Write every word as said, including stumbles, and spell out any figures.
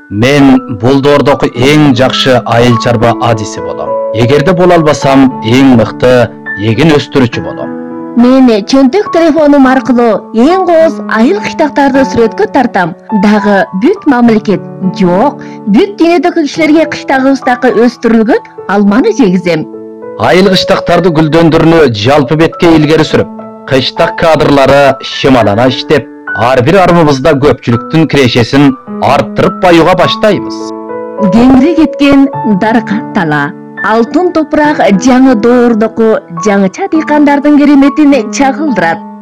Мен бул доордогу эң жакшы айыл чарба адиси болом. Эгерде боло албасам, эң мыкты эгин өстүрүүчү болом. Мен чөнтөк телефонум аркылуу эң кооз айыл кыштактарды сүрөткө тартам. Дагы бүт мамлекет, жок, бүт дүйнөдөгү кишилерге кыштагыбыздагы өстүрүлгөн алманы жегизем. Айыл кыштактарды гүлдөндүрүүнү жалпы бетке илгери сүрүп, кыштак кадрлары шымалана иштеп, ар бир арбыбызда көпчүлүктүн кирешесин арттырып баюуга баштайбыз. Кеңири кеткен даркат тала, алтын топурак жаңы доордоку жаңыча дыйкандардын кереметин чагылдырат.